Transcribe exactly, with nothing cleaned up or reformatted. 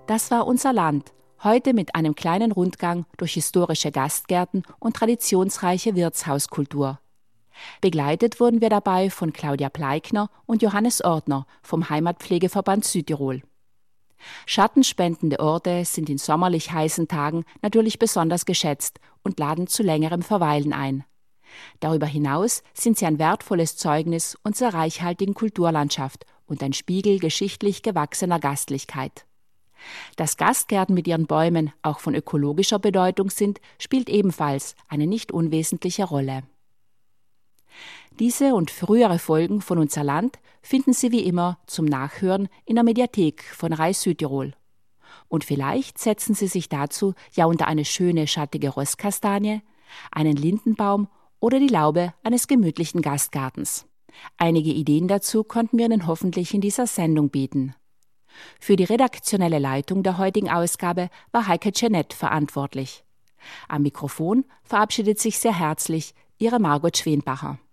Das war unser Land, heute mit einem kleinen Rundgang durch historische Gastgärten und traditionsreiche Wirtshauskultur. Begleitet wurden wir dabei von Claudia Pleikner und Johannes Ordner vom Heimatpflegeverband Südtirol. Schattenspendende Orte sind in sommerlich heißen Tagen natürlich besonders geschätzt und laden zu längerem Verweilen ein. Darüber hinaus sind sie ein wertvolles Zeugnis unserer reichhaltigen Kulturlandschaft und ein Spiegel geschichtlich gewachsener Gastlichkeit. Dass Gastgärten mit ihren Bäumen auch von ökologischer Bedeutung sind, spielt ebenfalls eine nicht unwesentliche Rolle. Diese und frühere Folgen von Unser Land finden Sie wie immer zum Nachhören in der Mediathek von Reis Südtirol. Und vielleicht setzen Sie sich dazu ja unter eine schöne schattige Rosskastanie, einen Lindenbaum oder die Laube eines gemütlichen Gastgartens. Einige Ideen dazu konnten wir Ihnen hoffentlich in dieser Sendung bieten. Für die redaktionelle Leitung der heutigen Ausgabe war Heike Jeanette verantwortlich. Am Mikrofon verabschiedet sich sehr herzlich Ihre Margot Schwenbacher.